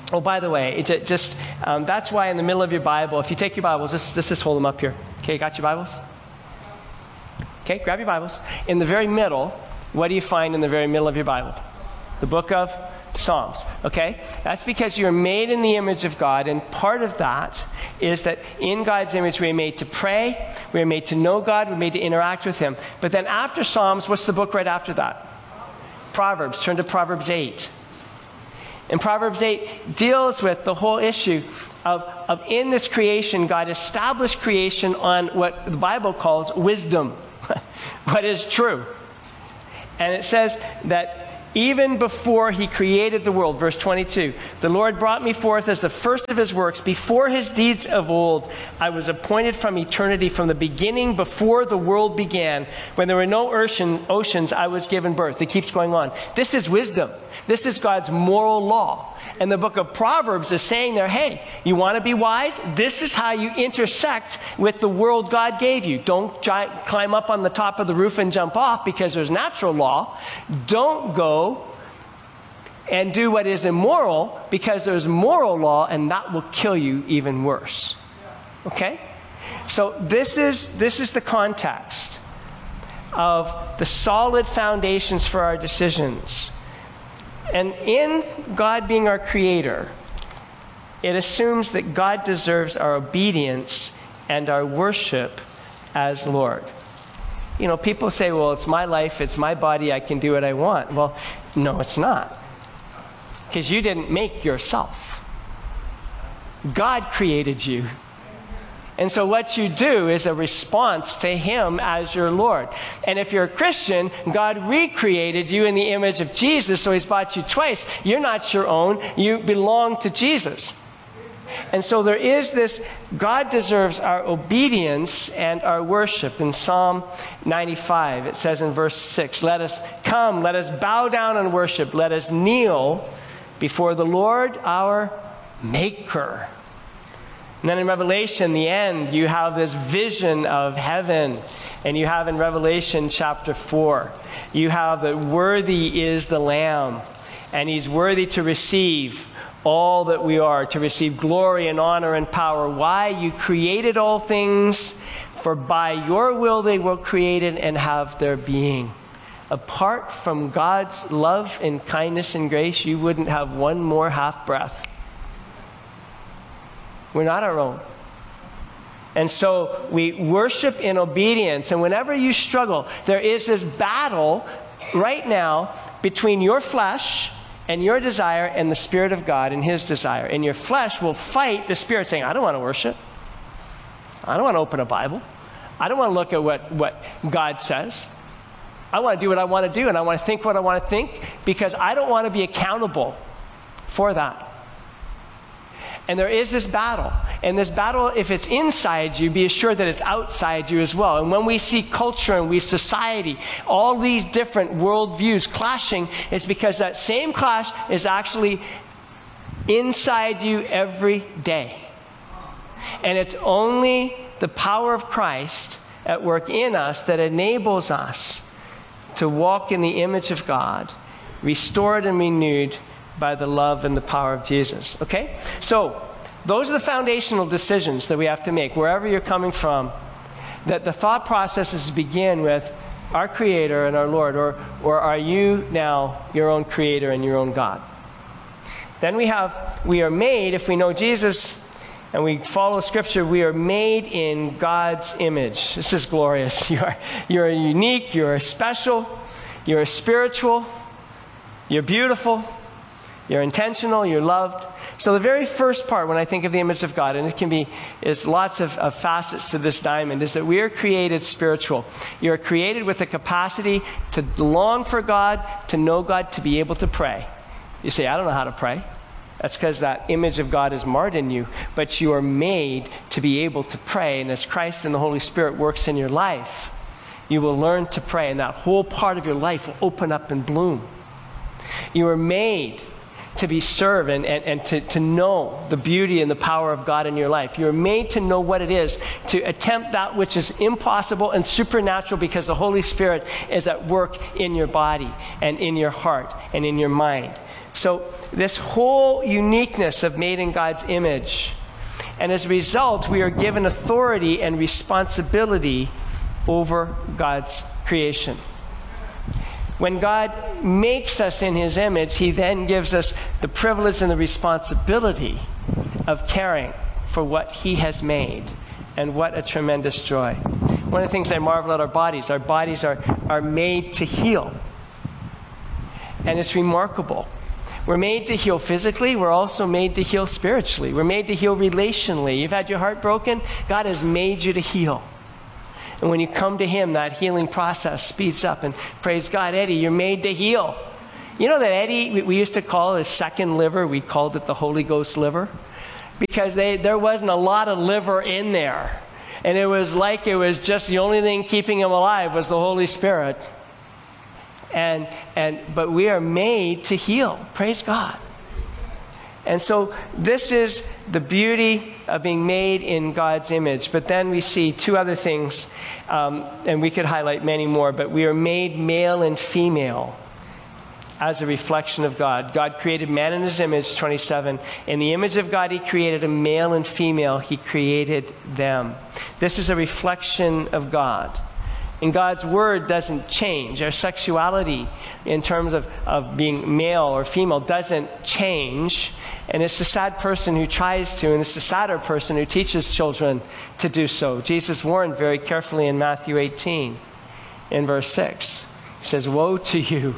Oh, by the way, that's why in the middle of your Bible, if you take your Bibles, just hold them up here. Okay, got your Bibles? Okay, grab your Bibles. In the very middle, what do you find in the very middle of your Bible? The book of Psalms. Okay? That's because you're made in the image of God, and part of that is that in God's image we are made to pray, we are made to know God, we're made to interact with Him. But then after Psalms, what's the book right after that? Proverbs. Turn to Proverbs 8. And Proverbs 8 deals with the whole issue of in this creation, God established creation on what the Bible calls wisdom, what is true. And it says that even before He created the world, verse 22, the Lord brought me forth as the first of His works. Before His deeds of old, I was appointed from eternity, from the beginning, before the world began. When there were no oceans, I was given birth. It keeps going on. This is wisdom. This is God's moral law. And the book of Proverbs is saying there, hey, you want to be wise? This is how you intersect with the world God gave you. Don't climb up on the top of the roof and jump off because there's natural law. Don't go and do what is immoral because there's moral law, and that will kill you even worse. Okay? So this is the context of the solid foundations for our decisions. And in God being our creator, it assumes that God deserves our obedience and our worship as Lord. You know, people say, well, it's my life, it's my body, I can do what I want. Well, no, it's not. Because you didn't make yourself. God created you. And so what you do is a response to Him as your Lord. And if you're a Christian, God recreated you in the image of Jesus, so He's bought you twice. You're not your own. You belong to Jesus. And so there is this, God deserves our obedience and our worship. In Psalm 95, it says in verse 6, let us come, let us bow down and worship. Let us kneel before the Lord our Maker. And then in Revelation, the end, you have this vision of heaven. And you have in Revelation chapter 4, you have that worthy is the Lamb. And He's worthy to receive all that we are, to receive glory and honor and power. Why? You created all things, for by your will they were created and have their being. Apart from God's love and kindness and grace, you wouldn't have one more half breath. We're not our own. And so we worship in obedience. And whenever you struggle, there is this battle right now between your flesh and your desire and the Spirit of God and His desire. And your flesh will fight the Spirit saying, I don't want to worship. I don't want to open a Bible. I don't want to look at what God says. I want to do what I want to do, and I want to think what I want to think because I don't want to be accountable for that. And there is this battle. And this battle, if it's inside you, be assured that it's outside you as well. And when we see culture and we society, all these different worldviews clashing, it's because that same clash is actually inside you every day. And it's only the power of Christ at work in us that enables us to walk in the image of God, restored and renewed by the love and the power of Jesus. Okay? So, those are the foundational decisions that we have to make, wherever you're coming from, that the thought processes begin with our Creator and our Lord, or are you now your own Creator and your own God? Then we are made, if we know Jesus and we follow Scripture, we are made in God's image. This is glorious. You're unique, you're special, you're spiritual, you're beautiful, you're intentional, you're loved. So the very first part when I think of the image of God, and is lots of facets to this diamond, is that we are created spiritual. You are created with the capacity to long for God, to know God, to be able to pray. You say, I don't know how to pray. That's because that image of God is marred in you. But you are made to be able to pray. And as Christ and the Holy Spirit works in your life, you will learn to pray. And that whole part of your life will open up and bloom. You are made to be served and to know the beauty and the power of God in your life. You're made to know what it is to attempt that which is impossible and supernatural, because the Holy Spirit is at work in your body and in your heart and in your mind. So this whole uniqueness of made in God's image. And as a result, we are given authority and responsibility over God's creation. When God makes us in his image, he then gives us the privilege and the responsibility of caring for what he has made. And what a tremendous joy. One of the things I marvel at our bodies are made to heal. And it's remarkable. We're made to heal physically. We're also made to heal spiritually. We're made to heal relationally. You've had your heart broken. God has made you to heal. And when you come to him, that healing process speeds up. And praise God, Eddie, you're made to heal. You know that Eddie, we used to call his second liver, we called it the Holy Ghost liver, because there wasn't a lot of liver in there. And it was like it was just the only thing keeping him alive was the Holy Spirit. But we are made to heal. Praise God. And so this is the beauty of being made in God's image. But then we see two other things, and we could highlight many more, but we are made male and female as a reflection of God. God created man in his image, 27. In the image of God, he created a male and female. He created them. This is a reflection of God. And God's word doesn't change. Our sexuality in terms of being male or female doesn't change. And it's the sad person who tries to, and it's the sadder person who teaches children to do so. Jesus warned very carefully in Matthew 18, in verse 6. He says, woe to you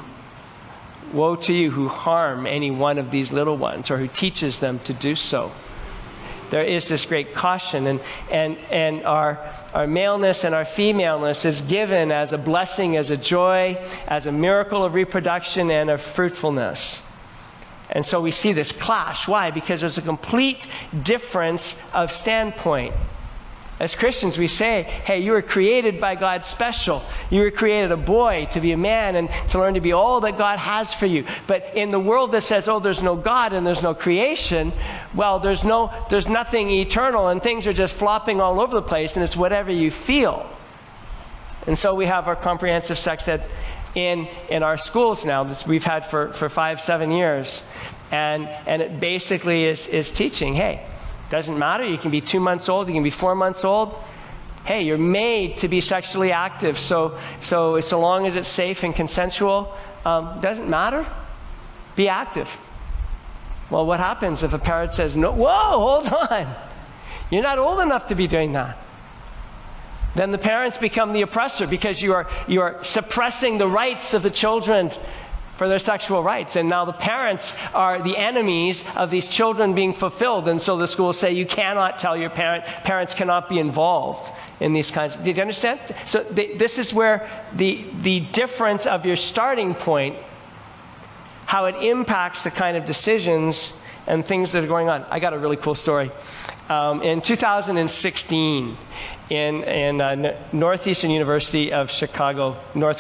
who harm any one of these little ones, or who teaches them to do so. There is this great caution, and our maleness and our femaleness is given as a blessing, as a joy, as a miracle of reproduction and of fruitfulness. And so we see this clash. Why? Because there's a complete difference of standpoint. As Christians, we say, hey, you were created by God special. You were created a boy to be a man and to learn to be all that God has for you. But in the world that says, oh, there's no God and there's no creation, well, there's nothing eternal, and things are just flopping all over the place, and it's whatever you feel. And so we have our comprehensive sex ed in our schools now, that we've had for 5-7 years. And it basically is teaching, hey, doesn't matter. You can be 2 months old. You can be 4 months old. Hey, you're made to be sexually active. So long as it's safe and consensual, doesn't matter. Be active. Well, what happens if a parent says, no, whoa, hold on. You're not old enough to be doing that. Then the parents become the oppressor, because you are suppressing the rights of the children for their sexual rights. And now the parents are the enemies of these children being fulfilled. And so the schools say you cannot tell your parents cannot be involved in these kinds. Did you understand? So this is where the difference of your starting point, how it impacts the kind of decisions and things that are going on. I got a really cool story. In 2016, in Northwest University of Chicago,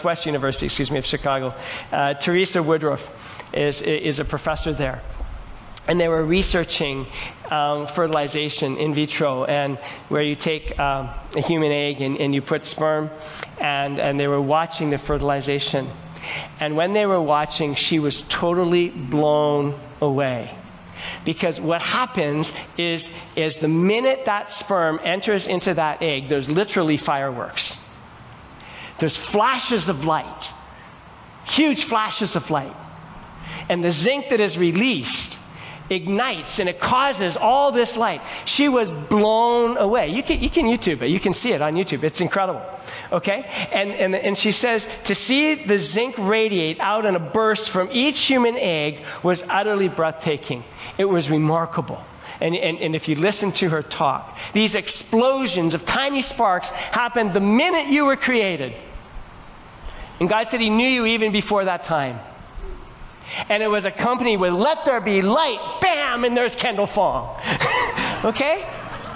Teresa Woodruff is a professor there. And they were researching fertilization in vitro, and where you take a human egg and you put sperm, and they were watching the fertilization. And when they were watching, she was totally blown away. Because what happens is the minute that sperm enters into that egg, there's literally fireworks. There's flashes of light, huge flashes of light. And the zinc that is released ignites, and it causes all this light. She was blown away. You can YouTube it. You can see it on YouTube. It's incredible. Okay? And she says, to see the zinc radiate out in a burst from each human egg was utterly breathtaking. It was remarkable. And if you listen to her talk, these explosions of tiny sparks happened the minute you were created. And God said he knew you even before that time. And it was accompanied with, let there be light, bam, and there's Kendall Fong. Okay?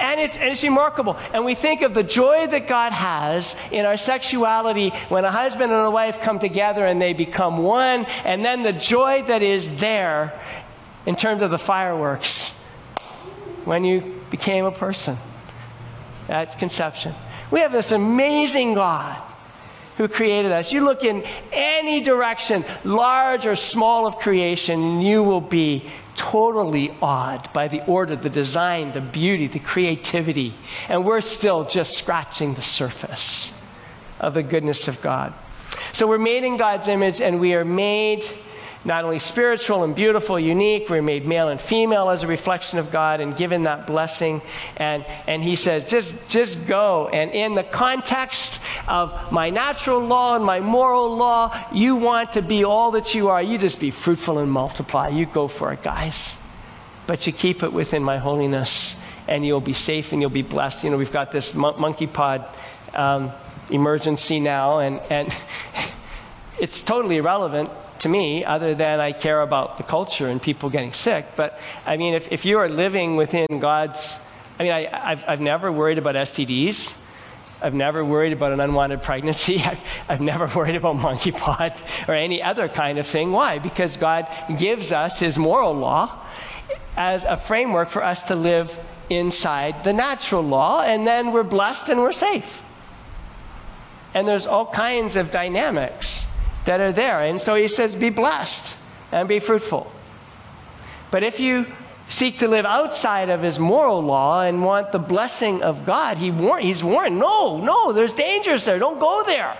And it's remarkable. And we think of the joy that God has in our sexuality when a husband and a wife come together and they become one, and then the joy that is there in terms of the fireworks when you became a person at conception. We have this amazing God who created us. You look in any direction, large or small of creation, and you will be totally awed by the order, the design, the beauty, the creativity. And we're still just scratching the surface of the goodness of God. So we're made in God's image, and we are made not only spiritual and beautiful, unique, we're made male and female as a reflection of God and given that blessing. And he says, just go. And in the context of my natural law and my moral law, you want to be all that you are. You just be fruitful and multiply. You go for it, guys. But you keep it within my holiness, and you'll be safe and you'll be blessed. You know, we've got this monkey pod emergency now, and it's totally irrelevant to me, other than I care about the culture and people getting sick. But I mean, if you are living within God's, I mean, I've never worried about STDs. I've never worried about an unwanted pregnancy. I've never worried about monkeypox or any other kind of thing. Why? Because God gives us his moral law as a framework for us to live inside the natural law, and then we're blessed and we're safe. And there's all kinds of dynamics that are there. And so he says, be blessed and be fruitful. But if you seek to live outside of his moral law and want the blessing of God, he's warned, no, there's dangers there. Don't go there.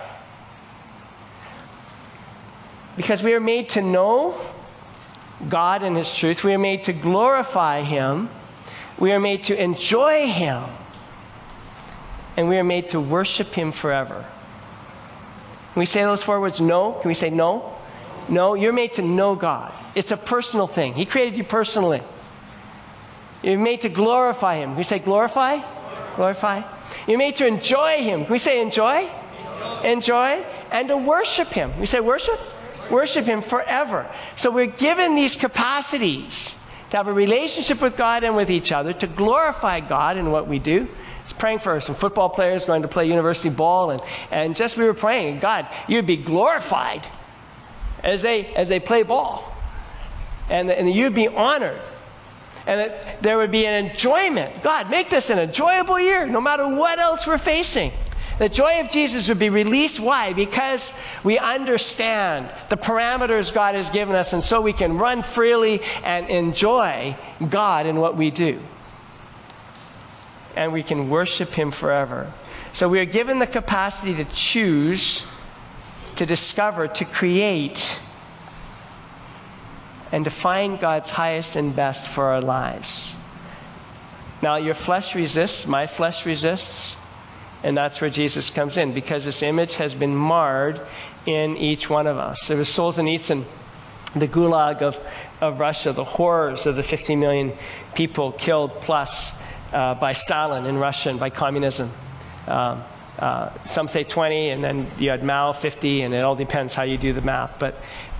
Because we are made to know God and his truth. We are made to glorify him. We are made to enjoy him. And we are made to worship him forever. Can we say those 4 words? No? Can we say no? No, you're made to know God. It's a personal thing. He created you personally. You're made to glorify him. Can we say glorify? Glorify. You're made to enjoy him. Can we say enjoy? Enjoy. And to worship him. Can we say worship? Worship him forever. So we're given these capacities to have a relationship with God and with each other, to glorify God in what we do. I was praying for some football players going to play university ball, and just we were praying, God, you'd be glorified as they play ball, and you'd be honored, and that there would be an enjoyment. God, make this an enjoyable year, no matter what else we're facing. The joy of Jesus would be released. Why? Because we understand the parameters God has given us, and so we can run freely and enjoy God in what we do. And we can worship him forever. So we are given the capacity to choose, to discover, to create, and to find God's highest and best for our lives. Now, your flesh resists, my flesh resists, and that's where Jesus comes in, because this image has been marred in each one of us. There was Solzhenitsyn, the gulag of Russia, the horrors of the 50 million people killed plus by Stalin in Russia and by communism. Some say 20, and then you had Mao 50, and it all depends how you do the math. But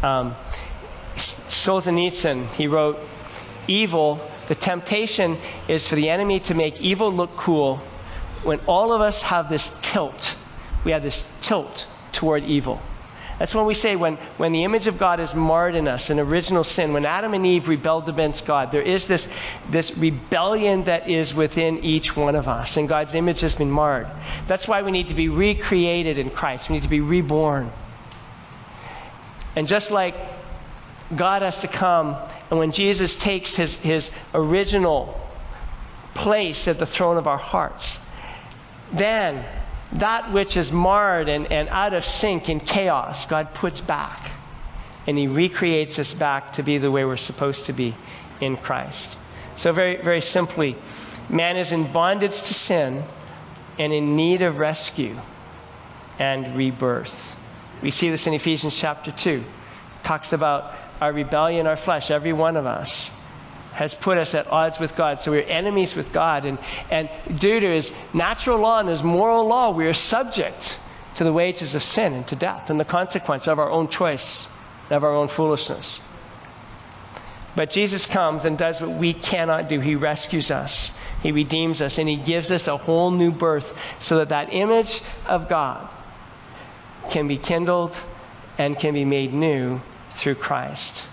Solzhenitsyn, he wrote, evil, the temptation is for the enemy to make evil look cool when all of us have this tilt. We have this tilt toward evil. That's when we say when the image of God is marred in us, in original sin, when Adam and Eve rebelled against God, there is this rebellion that is within each one of us, and God's image has been marred. That's why we need to be recreated in Christ. We need to be reborn. And just like God has to come, and when Jesus takes his original place at the throne of our hearts, then that which is marred and out of sync in chaos, God puts back. And he recreates us back to be the way we're supposed to be in Christ. So very, very simply, man is in bondage to sin and in need of rescue and rebirth. We see this in Ephesians chapter 2. It talks about our rebellion, our flesh. Every one of us has put us at odds with God. So we're enemies with God. And due to his natural law and his moral law, we are subject to the wages of sin and to death and the consequence of our own choice, of our own foolishness. But Jesus comes and does what we cannot do. He rescues us. He redeems us, and he gives us a whole new birth so that that image of God can be kindled and can be made new through Christ.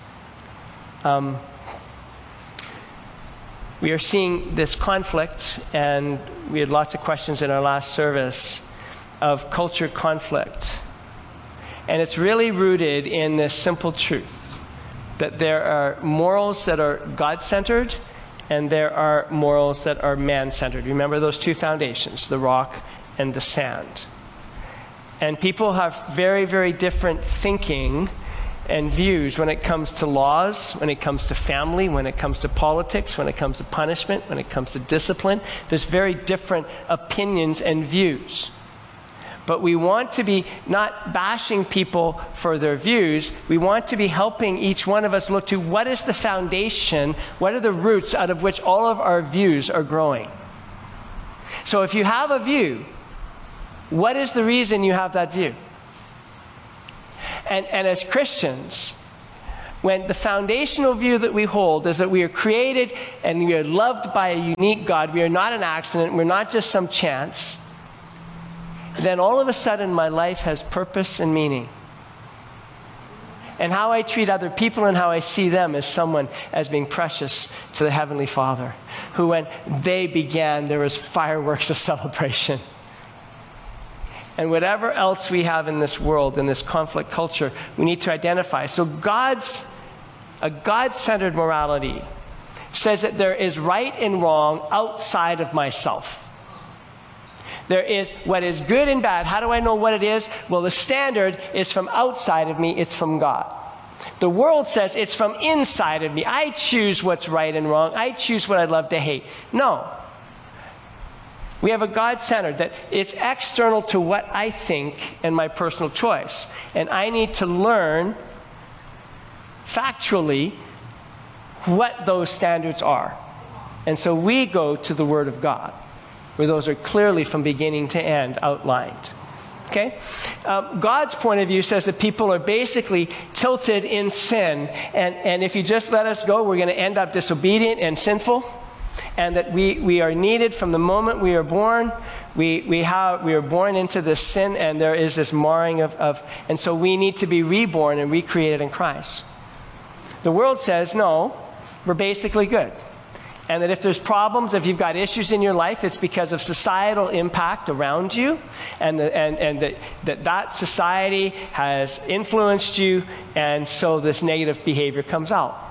We are seeing this conflict, and we had lots of questions in our last service, of culture conflict. And it's really rooted in this simple truth, that there are morals that are God-centered, and there are morals that are man-centered. Remember those two foundations, the rock and the sand. And people have very, very different thinking and views when it comes to laws, when it comes to family, when it comes to politics, when it comes to punishment, when it comes to discipline. There's very different opinions and views. But we want to be not bashing people for their views. We want to be helping each one of us look to what is the foundation, what are the roots out of which all of our views are growing. So if you have a view, what is the reason you have that view? And as Christians, when the foundational view that we hold is that we are created and we are loved by a unique God, we are not an accident, we're not just some chance, then all of a sudden my life has purpose and meaning. And how I treat other people and how I see them as someone as being precious to the Heavenly Father, who when they began, there was fireworks of celebration. And whatever else we have in this world, in this conflict culture, we need to identify. So a God-centered morality says that there is right and wrong outside of myself. There is what is good and bad. How do I know what it is? Well, the standard is from outside of me. It's from God. The world says it's from inside of me. I choose what's right and wrong. I choose what I love to hate. No. We have a God-centered that it's external to what I think and my personal choice. And I need to learn factually what those standards are. And so we go to the Word of God, where those are clearly from beginning to end outlined. Okay? God's point of view says that people are basically tilted in sin. And if you just let us go, we're going to end up disobedient and sinful. And that we are needed from the moment we are born. We are born into this sin, and there is this marring and so we need to be reborn and recreated in Christ. The world says, no, we're basically good. And that if there's problems, if you've got issues in your life, it's because of societal impact around you, and that society has influenced you, and so this negative behavior comes out.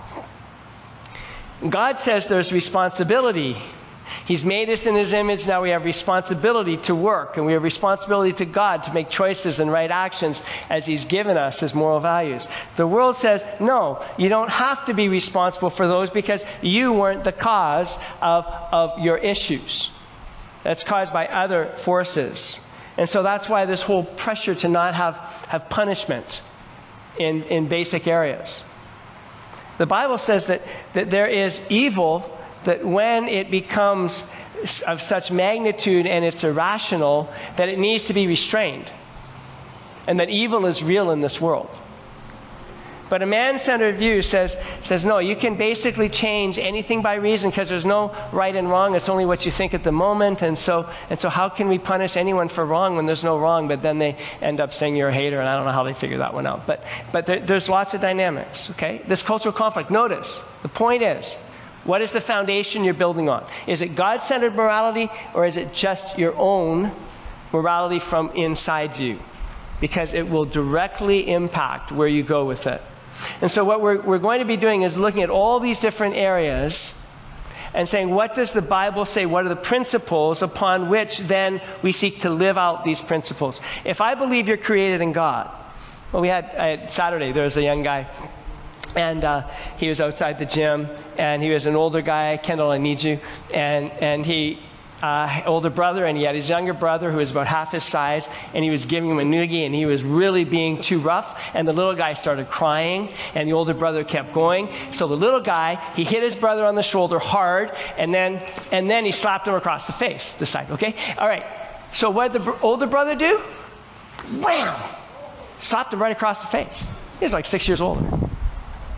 God says there's responsibility. He's made us in His image. Now we have responsibility to work, and we have responsibility to God to make choices and right actions as He's given us His moral values. The world says, no, you don't have to be responsible for those because you weren't the cause of your issues. That's caused by other forces. And so that's why this whole pressure to not have punishment in basic areas. The Bible says that there is evil, that when it becomes of such magnitude and it's irrational, that it needs to be restrained. And that evil is real in this world. But a man-centered view says, no, you can basically change anything by reason because there's no right and wrong. It's only what you think at the moment. And so how can we punish anyone for wrong when there's no wrong? But then they end up saying you're a hater, and I don't know how they figure that one out. But there's lots of dynamics, okay? This cultural conflict, notice, the point is, what is the foundation you're building on? Is it God-centered morality, or is it just your own morality from inside you? Because it will directly impact where you go with it. And so what we're going to be doing is looking at all these different areas and saying, what does the Bible say? What are the principles upon which then we seek to live out these principles? If I believe you're created in God, well, Saturday, there was a young guy, and he was outside the gym, and he was an older guy. Kendall, I need you. And he older brother, and he had his younger brother who was about half his size, and he was giving him a noogie, and he was really being too rough, and the little guy started crying, and the older brother kept going. So the little guy, he hit his brother on the shoulder hard, and then he slapped him across the face, this side, okay? All right, so what did the older brother do? Wham! Slapped him right across the face. He was like 6 years older.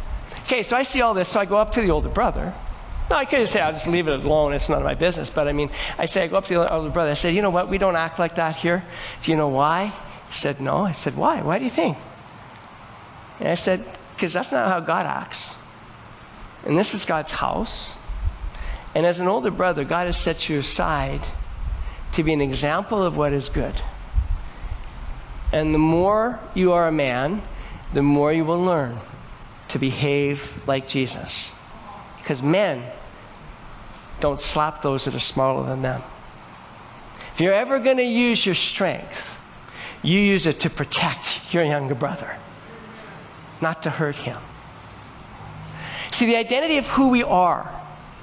Okay, so I see all this, so I go up to the older brother. No, I could have said, I'll just leave it alone, it's none of my business. But I mean, I go up to the older brother, I said, you know what, we don't act like that here. Do you know why? He said, no. I said, why? Why do you think? And I said, because that's not how God acts. And this is God's house. And as an older brother, God has set you aside to be an example of what is good. And the more you are a man, the more you will learn to behave like Jesus. Because men don't slap those that are smaller than them. If you're ever going to use your strength, you use it to protect your younger brother, not to hurt him. See, the identity of who we are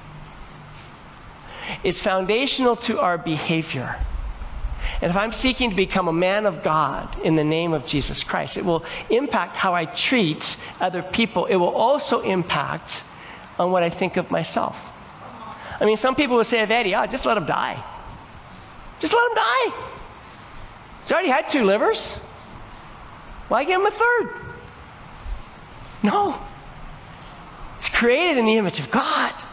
is foundational to our behavior. And if I'm seeking to become a man of God in the name of Jesus Christ, it will impact how I treat other people. It will also impact on what I think of myself. I mean, some people will say of Eddie, just let him die. Just let him die. He's already had 2 livers. Why give him a 3rd? No. He's created in the image of God.